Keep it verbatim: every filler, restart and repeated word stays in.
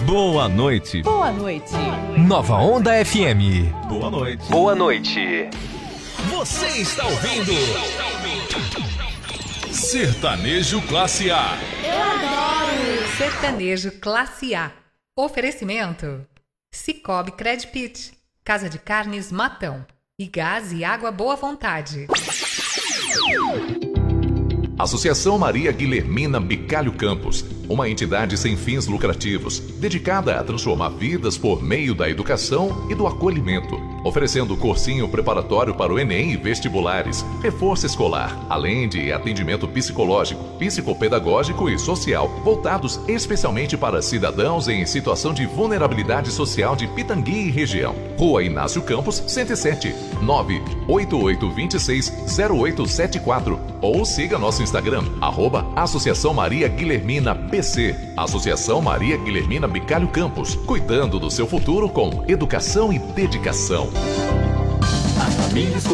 Boa noite. Boa noite. Nova Onda F M. Boa noite. Boa noite. Você está ouvindo Sertanejo Classe A. Eu adoro Sertanejo Classe A. Oferecimento: Cicobi Credpit, Casa de Carnes Matão e Gás e Água Boa Vontade. Associação Maria Guilhermina Bicalho Campos, uma entidade sem fins lucrativos, dedicada a transformar vidas por meio da educação e do acolhimento, oferecendo cursinho preparatório para o Enem e vestibulares, reforço escolar, além de atendimento psicológico, psicopedagógico e social, voltados especialmente para cidadãos em situação de vulnerabilidade social de Pitangui e região. Rua Inácio Campos, cento e sete, nove oito oito dois seis zero oito sete quatro, ou siga nosso Instagram, arroba Associação Maria Guilhermina B C. Associação Maria Guilhermina Bicalho Campos, cuidando do seu futuro com educação e dedicação. A família